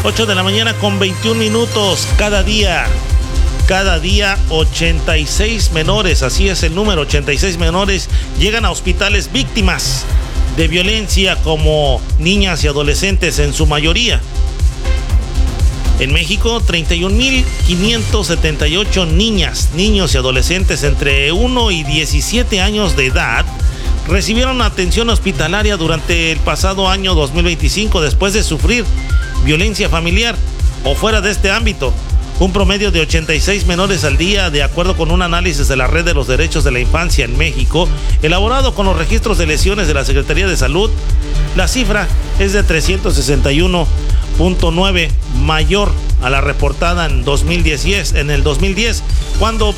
8 de la mañana con 21 minutos. Cada día 86 menores, así es el número, 86 menores llegan a hospitales víctimas de violencia, como niñas y adolescentes en su mayoría. En México, 31,578 niñas, niños y adolescentes entre 1 y 17 años de edad recibieron atención hospitalaria durante el pasado año 2025 después de sufrir violencia familiar o fuera de este ámbito. Un promedio de 86 menores al día, de acuerdo con un análisis de la Red de los Derechos de la Infancia en México, elaborado con los registros de lesiones de la Secretaría de Salud. La cifra es de 361.9, mayor a la reportada en el 2010, cuando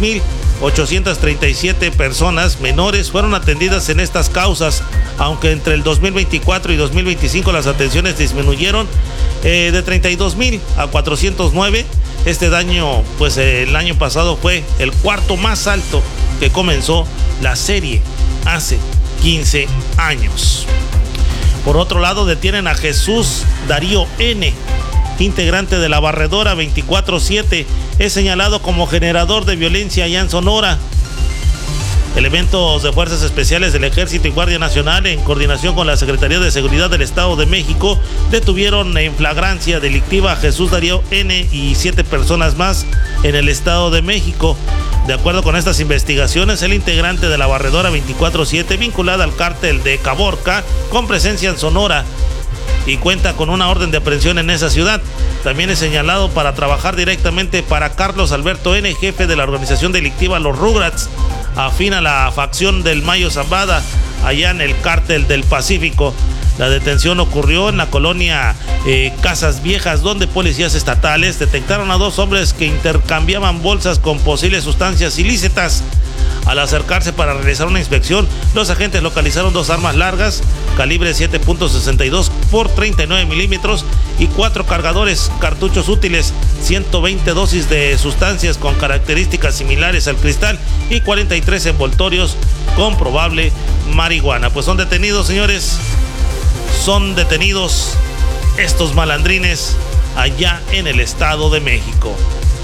6,837 personas menores fueron atendidas en estas causas, aunque entre el 2024 y 2025 las atenciones disminuyeron de 32,000 a 409. Este daño, el año pasado fue el cuarto más alto que comenzó la serie hace 15 años. Por otro lado, detienen a Jesús Darío N., integrante de la Barredora 24/7, es señalado como generador de violencia allá en Sonora. Elementos de Fuerzas Especiales del Ejército y Guardia Nacional, en coordinación con la Secretaría de Seguridad del Estado de México, detuvieron en flagrancia delictiva a Jesús Darío N. y 7 personas más en el Estado de México. De acuerdo con estas investigaciones, el integrante de la Barredora 24/7, vinculada al cártel de Caborca, con presencia en Sonora y cuenta con una orden de aprehensión en esa ciudad. También es señalado para trabajar directamente para Carlos Alberto N., jefe de la organización delictiva Los Rugrats, afín a la facción del Mayo Zambada, allá en el cártel del Pacífico. La detención ocurrió en la colonia Casas Viejas, donde policías estatales detectaron a 2 hombres que intercambiaban bolsas con posibles sustancias ilícitas. Al acercarse para realizar una inspección, los agentes localizaron 2 armas largas, calibre 7.62 por 39 milímetros y 4 cargadores, cartuchos útiles, 120 dosis de sustancias con características similares al cristal y 43 envoltorios con probable marihuana. Pues son detenidos, señores, son detenidos estos malandrines allá en el Estado de México.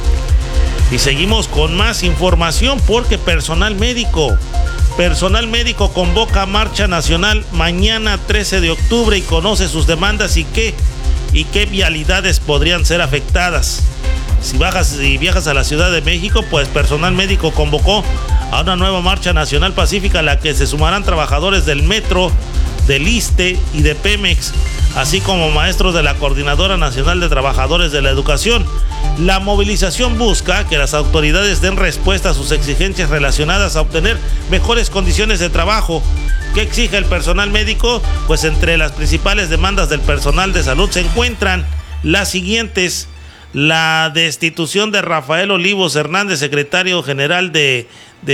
Y seguimos con más información, porque personal médico convoca marcha nacional mañana 13 de octubre y conoce sus demandas y qué vialidades podrían ser afectadas. Si viajas a la Ciudad de México, pues personal médico convocó a una nueva marcha nacional pacífica a la que se sumarán trabajadores del Metro, del ISSSTE y de Pemex, así como maestros de la Coordinadora Nacional de Trabajadores de la Educación. La movilización busca que las autoridades den respuesta a sus exigencias relacionadas a obtener mejores condiciones de trabajo. ¿Qué exige el personal médico? Pues entre las principales demandas del personal de salud se encuentran las siguientes: la destitución de Rafael Olivos Hernández, secretario general de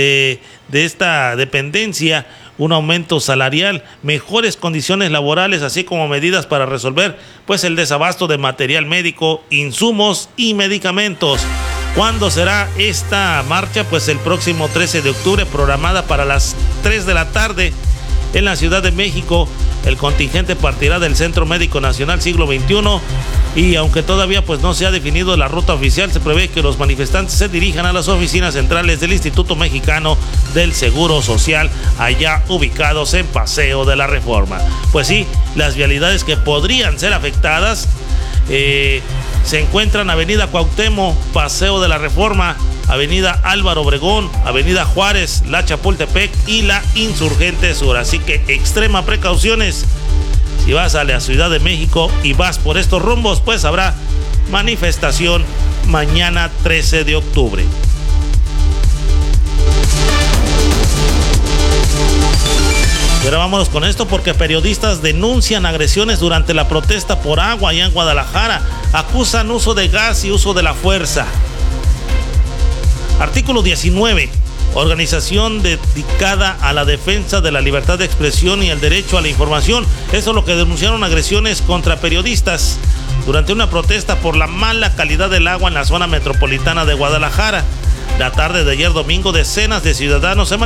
esta dependencia, un aumento salarial, mejores condiciones laborales, así como medidas para resolver el desabasto de material médico, insumos y medicamentos. ¿Cuándo será esta marcha? Pues el próximo 13 de octubre, programada para las 3 de la tarde en la Ciudad de México. El contingente partirá del Centro Médico Nacional Siglo XXI y aunque todavía no se ha definido la ruta oficial, se prevé que los manifestantes se dirijan a las oficinas centrales del Instituto Mexicano del Seguro Social, allá ubicados en Paseo de la Reforma. Pues sí, las vialidades que podrían ser afectadas se encuentran Avenida Cuauhtémoc, Paseo de la Reforma, Avenida Álvaro Obregón, Avenida Juárez, la Chapultepec y la Insurgente Sur. Así que extrema precauciones. Si vas a la Ciudad de México y vas por estos rumbos, pues habrá manifestación mañana 13 de octubre. Y ahora vámonos con esto, porque periodistas denuncian agresiones durante la protesta por agua allá en Guadalajara. Acusan uso de gas y uso de la fuerza. Artículo 19. Organización dedicada a la defensa de la libertad de expresión y el derecho a la información. Eso es lo que denunciaron agresiones contra periodistas durante una protesta por la mala calidad del agua en la zona metropolitana de Guadalajara. La tarde de ayer domingo, decenas de ciudadanos se